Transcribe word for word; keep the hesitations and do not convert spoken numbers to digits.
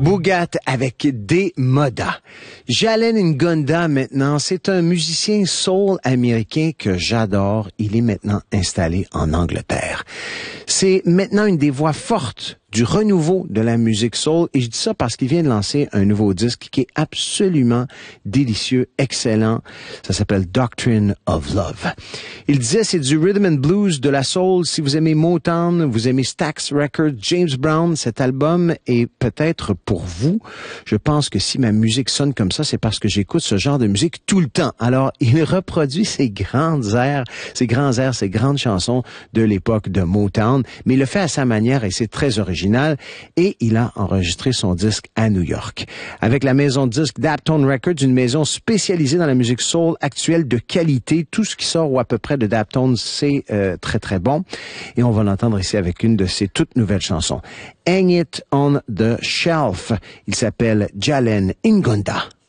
Boogat avec Demoda. Jalen Ngonda maintenant, c'est un musicien soul américain que j'adore. Il est maintenant installé en Angleterre. C'est maintenant une des voix fortes du renouveau de la musique soul, et je dis ça parce qu'il vient de lancer un nouveau disque qui est absolument délicieux, excellent. Ça s'appelle Doctrine of Love. Il disait c'est du rhythm and blues, de la soul. Si vous aimez Motown, vous aimez Stax Records, James Brown, cet album est peut-être pour vous. Je pense que si ma musique sonne comme ça, c'est parce que j'écoute ce genre de musique tout le temps. Alors, il reproduit ces grandes airs, ces grands airs, ces grandes chansons de l'époque de Motown, mais il le fait à sa manière et c'est très original. Et il a enregistré son disque à New York. Avec la maison de disques Daptone Records, une maison spécialisée dans la musique soul actuelle de qualité. Tout ce qui sort ou à peu près de Daptone, c'est euh, très très bon. Et on va l'entendre ici avec une de ses toutes nouvelles chansons. Hang It on the Shelf. Il s'appelle Jalen Ngonda.